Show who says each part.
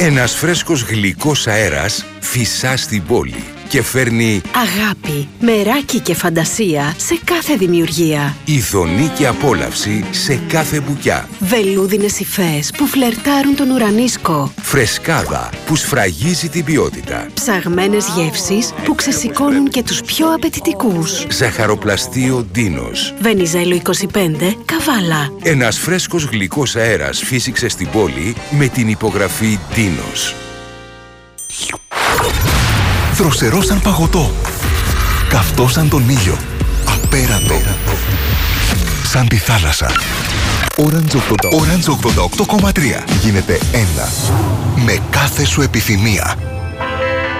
Speaker 1: Ένας φρέσκος γλυκός αέρας φυσά στην πόλη και φέρνει
Speaker 2: αγάπη, μεράκι και φαντασία σε κάθε δημιουργία.
Speaker 1: ειδονή και απόλαυση σε κάθε μπουκιά.
Speaker 2: Βελούδινες υφές που φλερτάρουν τον ουρανίσκο.
Speaker 1: Φρεσκάδα που σφραγίζει την ποιότητα.
Speaker 2: Ψαγμένες γεύσεις που ξεσηκώνουν και τους πιο απαιτητικούς.
Speaker 1: Ζαχαροπλαστείο Ντίνος.
Speaker 2: Βενιζέλο 25, Καβάλα.
Speaker 1: Ένας φρέσκος γλυκός αέρας φύσηξε στην πόλη με την υπογραφή Ντίνος.
Speaker 3: Δροσερό σαν παγωτό. Καυτό σαν τον ήλιο. Απέραντο. Σαν τη θάλασσα. Orange 88,3. Γίνεται ένα. Με κάθε σου επιθυμία.